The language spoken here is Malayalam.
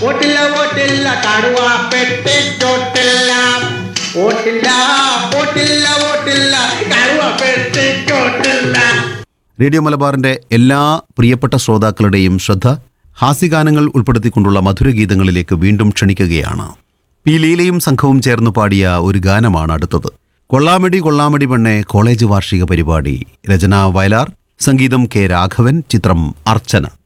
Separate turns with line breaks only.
ഓട്ടില്ല ഓട്ടില്ല കടുവാ പെട്ടി ചോട്ടില്ല. ഓട്ടില്ല ഓട്ടില്ല ഓട്ടില്ല കടുവാ പെട്ടി ചോട്ടില്ല.
റേഡിയോ മലബാറിന്റെ എല്ലാ പ്രിയപ്പെട്ട ശ്രോതാക്കളുടെയും ശ്രദ്ധ ഹാസ്യഗാനങ്ങൾ ഉൾപ്പെടുത്തിക്കൊണ്ടുള്ള മധുരഗീതങ്ങളിലേക്ക് വീണ്ടും ക്ഷണിക്കുകയാണ്. പി ലീലയും സംഘവും ചേർന്ന് പാടിയ ഒരു ഗാനമാണ് അടുത്തത്. കൊള്ളാമടി കൊള്ളാമടി പെണ്ണെ കോളേജ് വാർഷിക പരിപാടി. രചന വയലാർ, സംഗീതം കെ രാഘവൻ, ചിത്രം അർച്ചന.